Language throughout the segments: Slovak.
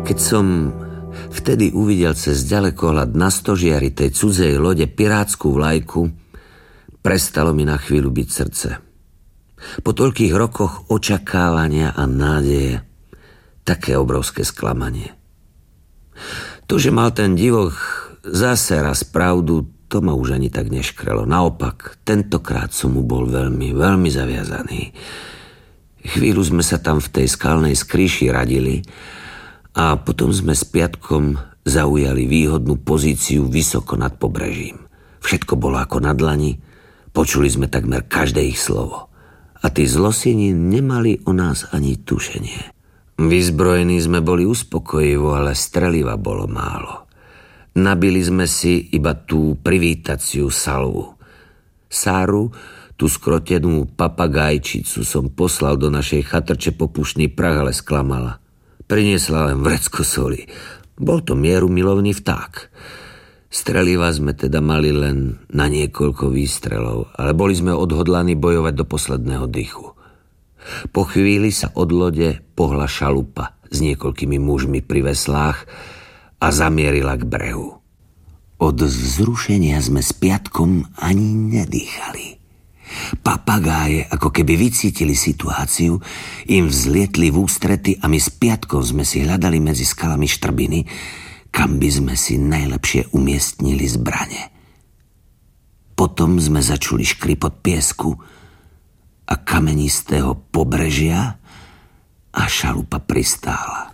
Keď som vtedy uvidel cez ďalekohľad na stožiari tej cudzej lode pirátsku vlajku, prestalo mi na chvíľu byť srdce. Po toľkých rokoch očakávania a nádeje, také obrovské sklamanie. To, že mal ten divok zase raz pravdu, to ma už ani tak neškrelo. Naopak, tentokrát som mu bol veľmi, veľmi zaviazaný. Chvíľu sme sa tam v tej skalnej skríši radili a potom sme s Piatkom zaujali výhodnú pozíciu vysoko nad pobrežím. Všetko bolo ako na dlani, počuli sme takmer každé ich slovo. A tí zlosini nemali o nás ani tušenie. Vyzbrojení sme boli uspokojivo, ale streliva bolo málo. Nabili sme si iba tú privítaciu salvu. Sáru, tú skrotenú papagajčicu, som poslal do našej chatrče po pušný prach, ale sklamala. Priniesla len vrecko soli. Bol to mierumilovný vták. Streliva sme teda mali len na niekoľko výstrelov, ale boli sme odhodlaní bojovať do posledného dychu. Po chvíli sa od lode pohla šalupa s niekoľkými mužmi pri veslách a zamierila k brehu. Od vzrušenia sme s Piatkom ani nedýchali. Papagáje, ako keby vycítili situáciu, im vzlietli v ústrety a my s Piatkom sme si hľadali medzi skalami štrbiny, kam by sme si najlepšie umiestnili zbrane. Potom sme začuli škripot piesku a kamenistého pobrežia a šalupa pristála.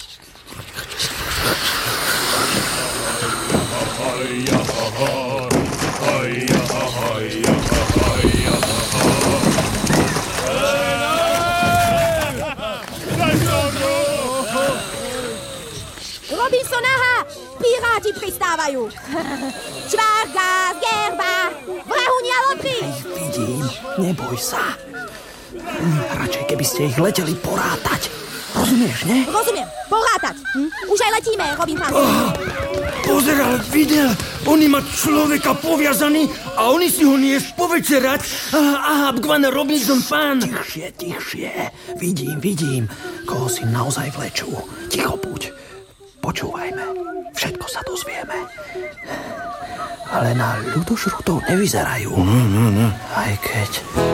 Robinson, aha! Piráti pristávajú! Čvárka, gerba, vrahunia lodry! Vidím, neboj sa. Radšej, keby ste ich leteli porátať. Rozumieš, ne? Rozumiem, porátať. Už aj letíme, Robin Frank. Pozeral, videl, oni ma človeka poviazaný a oni si ho nieš povečerať. Aha, Bgvan Robinson pán. Tichšie. Vidím, koho si naozaj vlečú. Ticho buď. Počúvajme, všetko sa dozvieme. Ale na ľudožrutov nevyzerajú. No. Aj keď...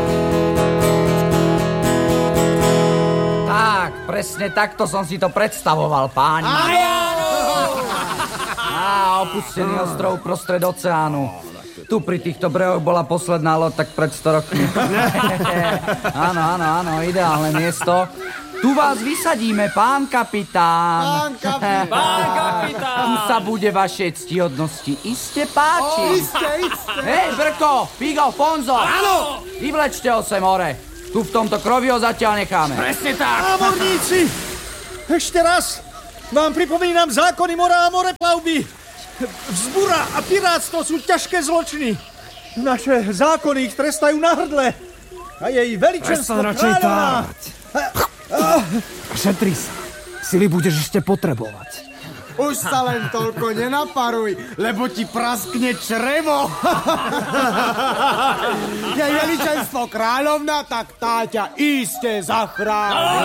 Tak, presne takto som si to predstavoval, páni. Opustený ostrov prostred oceánu. Tu pri týchto brehoch bola posledná loď tak pred 100 rokmi. Áno, ideálne miesto. Tu vás vysadíme, pán kapitán. Pán kapitán. Tu sa bude vašej ctihodnosti iste páčiť. Iste. Hej, Brko, Figo, Fonzo. Áno. Vyvlečte ho sem hore. Tu v tomto krovi ho zatiaľ necháme. Presne tak. Námorníci, ešte raz vám pripomínam zákony mora a moreplavby. Vzbura a pirátstvo sú ťažké zločiny. Naše zákony ich trestajú na hrdle. A jej veličenstvo kráľovná... Šetri sa. Sily budeš ešte potrebovať. Už sa len toľko nenaparuj, lebo ti praskne črevo. Jej veličenstvo kráľovna, tak tá ťa iste zachráni.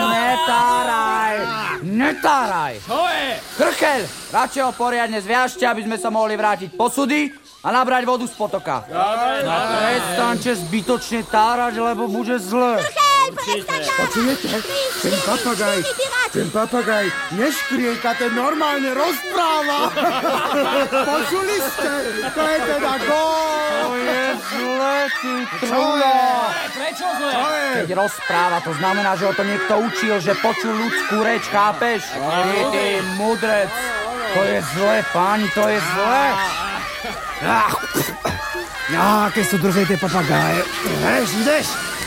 Netáraj. Čo je? Krchel, radšej ho poriadne zviažte, aby sme sa mohli vrátiť posudy a nabrať vodu z potoka. Prestaňte zbytočne tárať, lebo bude zle. Počujete? Ten papagaj neškrieka, ten normálne rozpráva. Počuli ste? To je teda gól. To je zle, ty trulo. Prečo zle? Keď rozpráva, to znamená, že ho to niekto učil, že počul ľudskú reč, chápeš? Ty mudrec. To je zle, páni, to je zle. Aké sú držej tie papagáje. Ideš?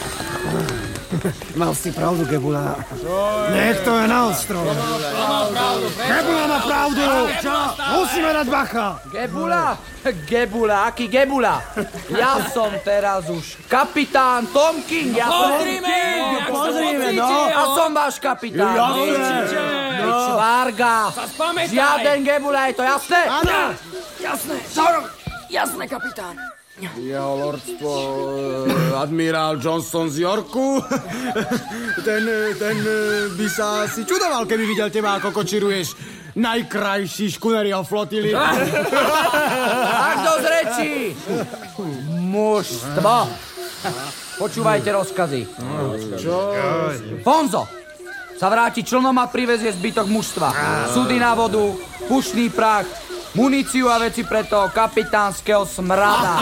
Mal si pravdu, Gebula. Nech to je na ostrov. Gebula má pravdu. Musíme dať bacha. Gebula, aký Gebula? Ja som teraz už kapitán Tom King. Pozrime, no. Ja som váš kapitán. Čvárga. Žiaden Gebula, je to jasné? Áno. Jasné. Jasné, kapitán. Jeho lordstvo admirál Johnson z Yorku. ten by sa asi čudoval, keby videl teba, ako kočiruješ najkrajší škuner jeho flotily. Tak do zreči! Mužstvo! Počúvajte rozkazy. Čo? Fonzo sa vráti člnom a privezie zbytok mužstva. Sudy na vodu, pušný prach, muníciu a veci pre toho kapitánskeho smrada.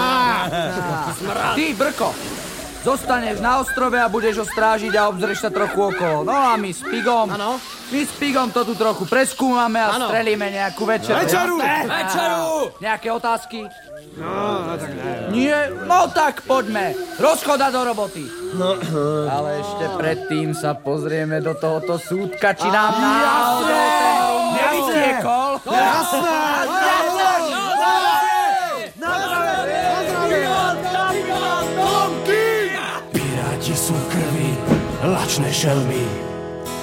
Ty, Brko, zostaneš na ostrove a budeš ho strážiť a obzrieš sa trochu okolo. No a my s Pigom to tu trochu preskúmame a strelíme nejakú večeru. Večeru! Nejaké otázky? No tak ne. Nie? No tak poďme. Rozchoda do roboty. Ale ešte predtým sa pozrieme do tohoto súdka, či nám náhodou ten rum nevytiekol. Jasné! Piráti sú v krvi, lačné šelmy.